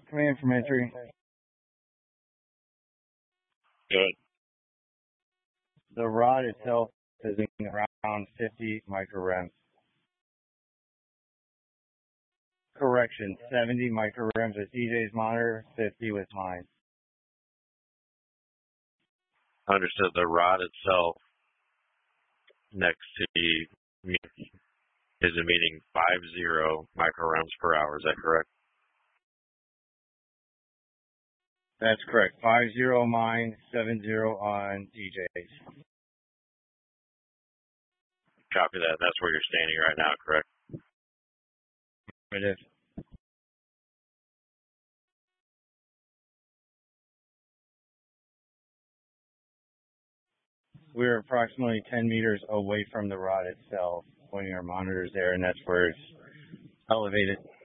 Command from entry. Good. The rod itself is around 50 microrems. Correction, 70 microrems with DJ's monitor, 50 with mine. Understood. The rod itself next to the is emitting 50 microrems per hour. Is that correct? That's correct. 50 mine, 70 on DJ's. Copy that. That's where you're standing right now, correct? It is. We're approximately 10 meters away from the rod itself, pointing our monitors there, and that's where it's elevated.